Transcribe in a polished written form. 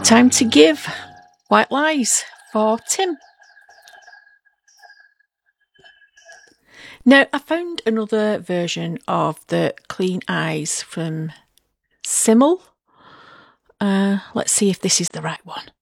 Time to give White Lies for Tim. Now, I found another version of the Clean Eyes from Simmel. Let's see if this is the right one.